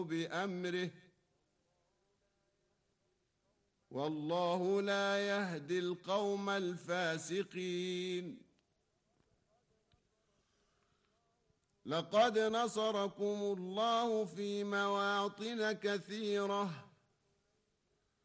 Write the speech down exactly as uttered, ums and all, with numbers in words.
بأمره والله لا يهدي القوم الفاسقين. لقد نصركم الله في مواطن كثيرة